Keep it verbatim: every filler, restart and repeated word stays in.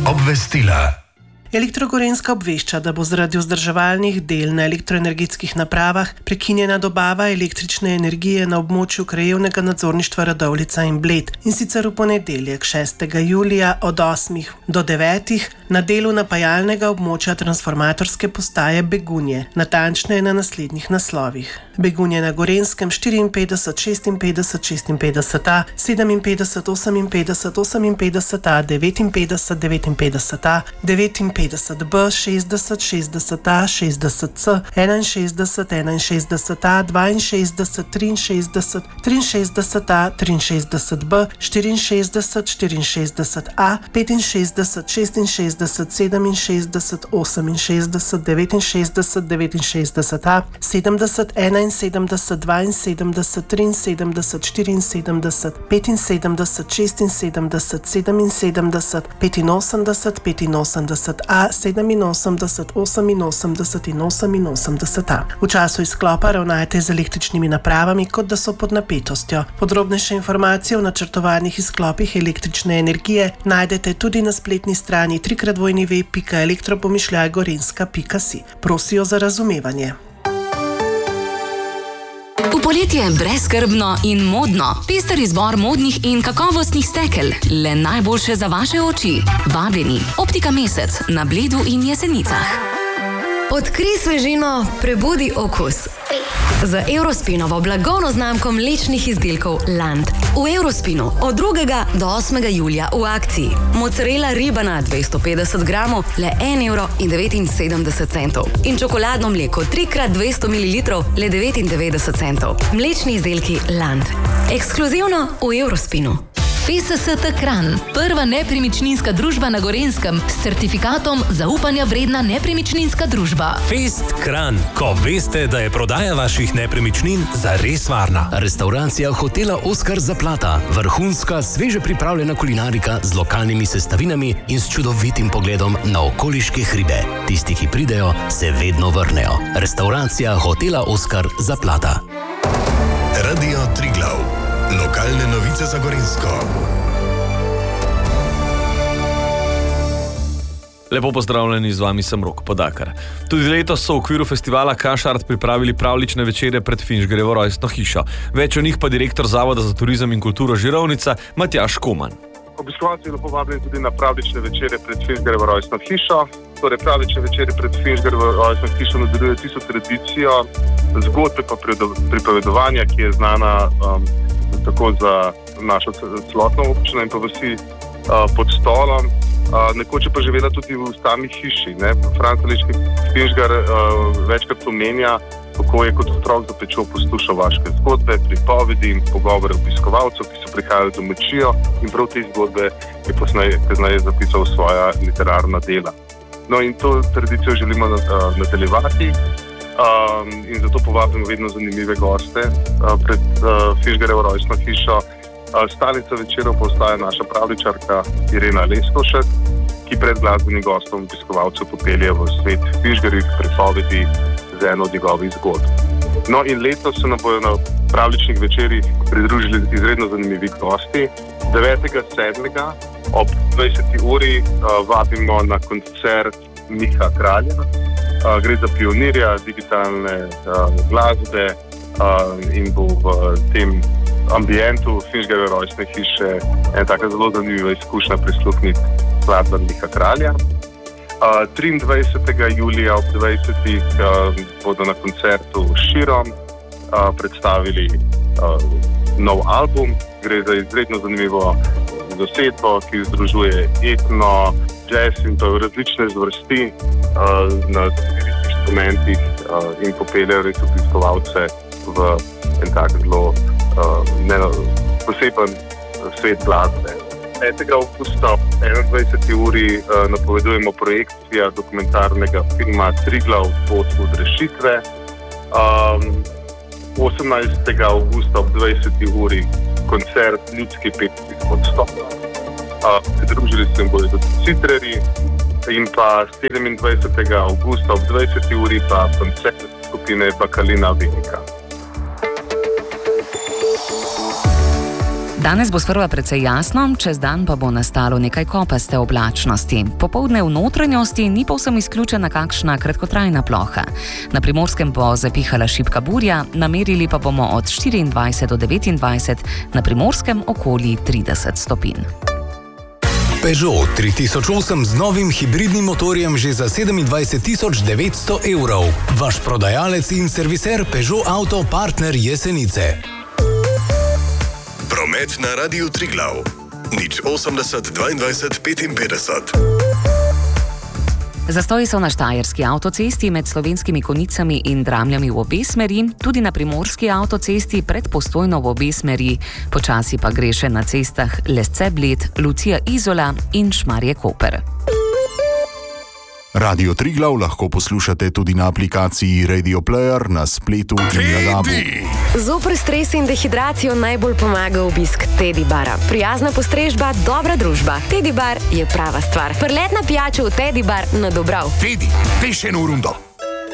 Obvestila. Elektro Gorenjska obvešča, da bo zaradi vzdrževalnih del na elektroenergetskih napravah prekinjena dobava električne energije na območju krajevnega nadzorništva Radovljica in Bled, in sicer v ponedeljek šestega julija od osmih do devetih na delu napajalnega območja transformatorske postaje Begunje, natančneje na naslednjih naslovih: Begunje na Gorenjskem štiriinpetdeset, šestinpetdeset, šestinpetdeset A, sedeminpetdeset, oseminpetdeset, oseminpetdeset A, devetinpetdeset, devetinpetdeset A, devetinpetdeset B, šestdeset, šestdeset A, šestdeset C, enainšestdeset, enainšestdeset A, dvainšestdeset, triinšestdeset, triinšestdeset A, triinšestdeset B, štiriinšestdeset, štiriinšestdeset A, petinšestdeset, šestinšestdeset, sedeminšestdeset, oseminšestdeset, devetinšestdeset, devetinšestdeset A, sedemdeset, enainsedemdeset, dvainsedemdeset, triinsedemdeset, štiriinsedemdeset, petinsedemdeset, šestinsedemdeset, sedeminsedemdeset, petinosemdeset, petinosemdeset A, sedeminosemdeset, oseminosemdeset in oseminosemdeset A. V času izklopa ravnajte z električnimi napravami, kot da so pod napetostjo. Podrobnejše informacije o načrtovanih izklopih električne energije najdete tudi na spletni strani w w w pika elektropomišljaj gorenjska pika si. Prosijo za razumevanje. V poletje je brezskrbno in modno. Pester izbor modnih in kakovostnih stekel. Le najboljše za vaše oči. Vabljeni. Optika Mesec na Bledu in Jesenicah. Odkrij svežino, prebudi okus. Z Eurospinovo blagovno znamko mlečnih izdelkov Land. V Eurospinu od drugega do osmega julija v akciji. Mozzarella ribana dvesto petdeset gramov, le en evro in devetinsedemdeset centov. In čokoladno mleko tri krat dvesto mililitrov, le devetindevetdeset centov. Mlečni izdelki Land. Ekskluzivno v Eurospinu. F S S T Kranj, prva nepremičninska družba na Gorenjskem s certifikatom zaupanja vredna nepremičninska družba. Fest Kranj, ko veste, da je prodaja vaših nepremičnin zares varna. Restauracija hotela Oskar Zaplata, vrhunska, sveže pripravljena kulinarika z lokalnimi sestavinami in s čudovitim pogledom na okoliške hribe. Tisti, ki pridejo, se vedno vrnejo. Restauracija hotela Oskar Zaplata. Radio Triglav. Lokalne novice za Gorenjsko. Lepo pozdravljeni, z vami sem Rok Podakar. Tudi letos so v okviru festivala Kašart pripravili pravlične večere pred Finžgarjevo rojstno hišo. Več o njih pa direktor Zavoda za turizem in kulturo Žirovnica Matjaž Koman. Obiskovalci lepo vabljeni tudi na pravlične večere pred Finžgarjevo rojstno hišo. Torej, pravlične večere pred Finžgarjevo rojstno hišo nadaljujejo tisto tradicijo zgodbe pa pripovedovanja, ki je znana um, tako za našo celotno občino in pa vsi uh, pod stolom. Uh, nekoč je pa živela tudi v sami hiši. Ne? Franc Eliški Finžgar uh, večkrat omenja, kako je kot otrok za pečjo poslušal vaške zgodbe, pripovedi in pogovore obiskovalcev, ki so prihajali do domačijo, in prav te zgodbe je poznaje zapisal svoja literarna dela. No, in to tradicijo želimo uh, nadaljevati. Um, in zato povabimo vedno zanimive goste uh, pred uh, Finžgarjevo rojstno hišo. Uh, stalnica večerov pa ostaja naša pravličarka Irena Leskovšek, ki pred glasbenim gostom obiskovalcev popelje v svet Finžgarjevih pripovedi z eno od njegovih zgodb. No, in letos se nam bojo na pravličnih večerih pridružili izredno zanimivi gosti. devetega sedmega ob dvajseti uri uh, vabimo na koncert Miha Kralja. Uh, gre za pionirja digitalne uh, glasbe uh, in bo v tem ambientu Finžgarjeve rojstne hiše ena taka zelo zanimiva izkušnja prisluhniti skladbam Miha Kralja. Uh, triindvajsetega julija ob dvajsetih uh, bodo na koncertu Širom uh, predstavili uh, nov album. Gre za izredno zanimivo zasedbo, ki združuje etno, jazz in pa različne zvrsti uh, na instrumentih uh, in popeljejo res obiskovalce v en tak zelo uh, ne, poseben svet glasbe. petega avgusta ob enaindvajseti uri uh, napovedujemo projekcija dokumentarnega filma Triglav pot od rešitve. Um, osemnajstega avgusta ob dvajseti uri koncert Ljudski petci pod stopom. Pridružili se jim bodo tudi Citreri, in pa sedemindvajsetega avgusta ob dvajseti uri pa koncert skupine Bakalina Velika. Danes bo sprva precej jasno, čez dan pa bo nastalo nekaj kopaste oblačnosti. Popoldne v notranjosti ni povsem izključena kakšna kratkotrajna ploha. Na Primorskem bo zapihala šibka burja, namerili pa bomo od štiriindvajset do devetindvajset, na Primorskem okoli trideset stopinj. Peugeot tri tisoč osem z novim hibridnim motorjem že za sedemindvajset tisoč devetsto evrov. Vaš prodajalec in serviser Peugeot Auto Partner Jesenice. Promet na Radiu Triglav. Nič osemdeset dvaindvajset petinpetdeset. Zastoji so na štajerski avtocesti med Slovenskimi Konjicami in Dramljami v obe smeri, tudi na primorski avtocesti pred Postojno v obe smeri, počasi pa gre še na cestah Lesce-Bled, Lucija-Izola in Šmarje-Koper. Radio Triglav lahko poslušate tudi na aplikaciji Radio Player, na spletu in na dabu. Zopr stres in dehidracijo najbolj pomaga obisk Teddy bara. Prijazna postrežba, dobra družba. Teddy bar je prava stvar. Prletna pijača v Teddy bar na Dobrav. Teddy, peš eno rundo.